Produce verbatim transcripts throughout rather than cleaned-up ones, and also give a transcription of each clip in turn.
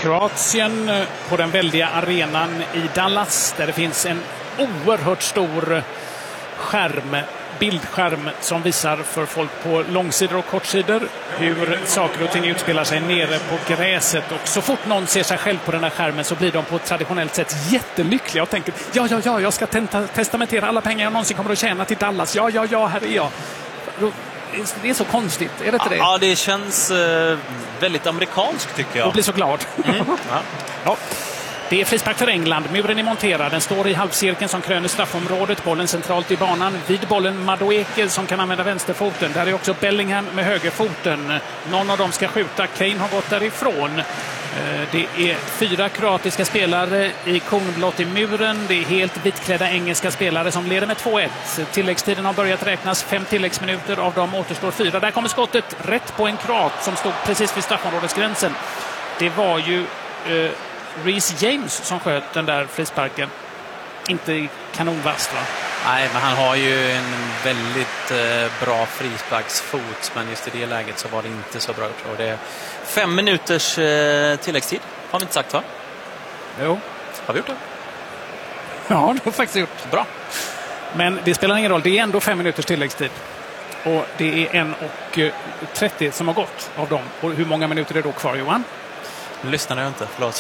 Kroatien på den väldiga arenan i Dallas där det finns en oerhört stor skärm, bildskärm som visar för folk på långsidor och kortsidor hur saker och ting utspelar sig nere på gräset. Och så fort någon ser sig själv på den här skärmen så blir de på ett traditionellt sätt jättelyckliga och tänker ja, ja, ja, jag ska tenta, testamentera alla pengar jag någonsin kommer att tjäna till Dallas. Ja, ja, ja, här är jag. Det är så konstigt, är det inte det? Ja, det känns eh, väldigt amerikanskt tycker jag. Och blir så glad. Mm. Ja. Ja. Det är frispark för England. Muren är monterad. Den står i halvcirkeln som kröner straffområdet. Bollen centralt i banan. Vid bollen Madueke som kan använda vänsterfoten. Där är också Bellingham med högerfoten. Någon av dem ska skjuta. Kane har gått därifrån. Det är fyra kroatiska spelare i kornblått i muren. Det är helt vitklädda engelska spelare som leder med två ett. Tilläggstiden har börjat räknas. Fem tilläggsminuter. Av dem återstår fyra. Där kommer skottet rätt på en kroat som stod precis vid straffområdesgränsen. Det var ju eh, Reece James som sköt den där frisparken. Inte kanonvast, va? Nej, men han har ju en väldigt eh, bra frisparksfot, men just i det läget så var det inte så bra. Och det är fem minuters eh, tilläggstid. Har vi inte sagt, va? Jo. Har vi gjort det? Ja, det har faktiskt gjort. Bra. Men det spelar ingen roll. Det är ändå fem minuters tilläggstid. Och det är en och trettio som har gått av dem. Och hur många minuter är då kvar, Johan? Lyssnade jag inte, förlåt.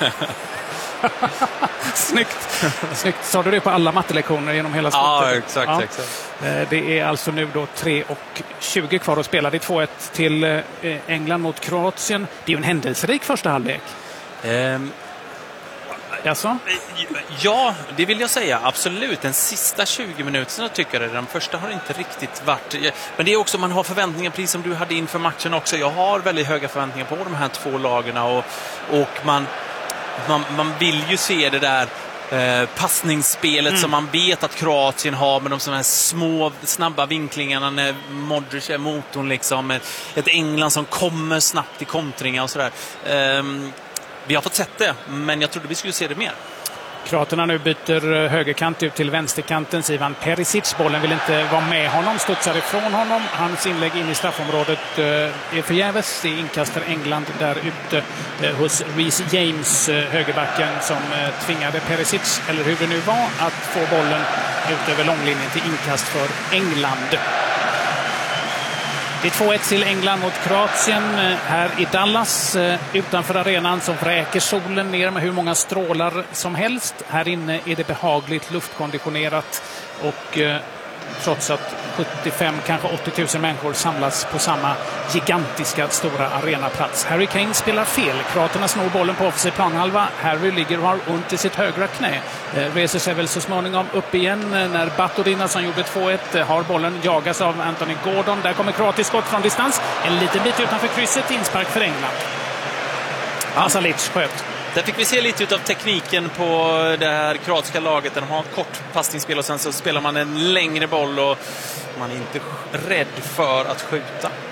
Snyggt. Snyggt. Sa du det på alla mattelektioner genom hela sporten? Ja, exakt, ja. exakt. Det är alltså nu då tre och tjugo kvar att spela. Det är två ett till England mot Kroatien. Det är ju en händelserik första halvlek. Um, alltså? Ja, det vill jag säga. Absolut. Den sista tjugo minuterna tycker jag. Den första har inte riktigt varit... Men det är också, man har förväntningar precis som du hade inför matchen också. Jag har väldigt höga förväntningar på de här två lagarna. Och, och man, man, man vill ju se det där eh, passningsspelet mm. som man vet att Kroatien har med de sådana här små, snabba vinklingarna när Modric är motorn liksom. Ett, ett England som kommer snabbt i kontringar och sådär. Um, Vi har fått sett det, men jag trodde vi skulle se det mer. Kroaterna nu byter högerkant ut till vänsterkanten. Ivan Perisic, bollen vill inte vara med honom, studsar ifrån honom. Hans inlägg in i straffområdet är förgäves. Det är inkast för England där ute hos Reece James, högerbacken, som tvingade Perisic, eller hur det nu var, att få bollen ut över långlinjen till inkast för England. Det är två ett till England mot Kroatien här i Dallas. Utanför arenan som vräker solen ner med hur många strålar som helst. Här inne är det behagligt luftkonditionerat och eh, trots att sjuttiofem, kanske åttio tusen människor samlas på samma gigantiska stora arenaplats. Harry Kane spelar fel. Kroaterna snor bollen på offensiv planhalva. Harry ligger och har ont i sitt högra knä. Eh, reser sig väl så småningom upp igen när Baturina som gjorde två ett har bollen, jagas av Anthony Gordon. Där kommer kroatisk skott från distans. En liten bit utanför krysset, inspark för England. Asalic sköt. Där fick vi se lite av tekniken på det här kroatiska laget där de har ett kort passningsspel och sen så spelar man en längre boll och man är inte rädd för att skjuta.